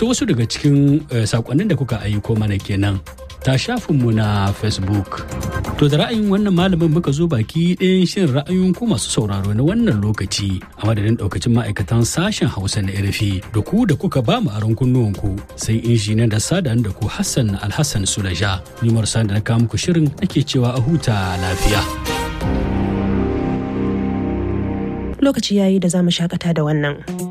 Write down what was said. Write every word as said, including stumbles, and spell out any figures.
To wasu daga cikin sakonnin da kuka aiko mana kenan ta shafinmu na Facebook. To da ra'ayin wannan malamin muka zo baki ɗayan shin ra'ayoyin ku masu sauraro na wannan lokaci a madadin ɗaukacin ma'aikatan sashen Hausa na R F I da ku da kuka ba mu aron kunnuwanku sai injiniyan da sadan da ku Hassan Alhassan Sulaja. Ni Marsa da na kawo muku shirin nake cewa a huta lafiya. Lokaci yayi da za mu shakata da wannan.